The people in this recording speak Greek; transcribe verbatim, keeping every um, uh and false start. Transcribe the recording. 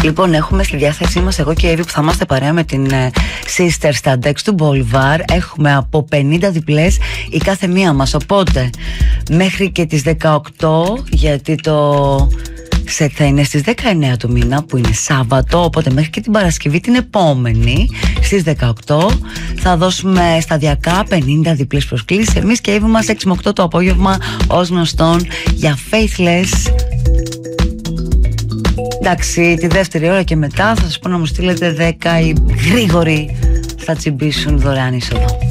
Λοιπόν, έχουμε στη διάθεσή μας εγώ και η Εύη που θα είμαστε παρέα με την Sister στα Dex του Boulevard. Έχουμε από πενήντα διπλές η κάθε μία μας. Οπότε μέχρι και τις δεκαοκτώ, γιατί το σετ θα είναι στις δεκαεννέα του μήνα που είναι Σάββατο, οπότε μέχρι και την Παρασκευή την επόμενη στις δεκαοκτώ θα δώσουμε σταδιακά πενήντα διπλές προσκλήσεις. Εμείς και η Εύη μας έξι με οκτώ το απόγευμα ως γνωστόν για Faithless. Εντάξει, τη δεύτερη ώρα και μετά θα σας πω να μου στείλετε δέκα οι γρήγοροι θα τσιμπήσουν δωρεάν είσοδο.